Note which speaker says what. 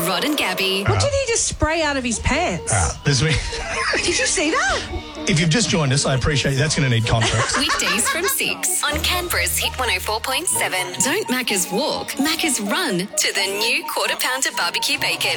Speaker 1: Rod and Gabby.
Speaker 2: What did he just spray out of his pants?
Speaker 3: This week.
Speaker 2: Did you see that?
Speaker 3: If you've just joined us, I appreciate that's going to need context.
Speaker 1: Weekdays from 6 on Canberra's Hit 104.7. Don't Macca's walk, Macca's run to the new Quarter Pounder barbecue bacon.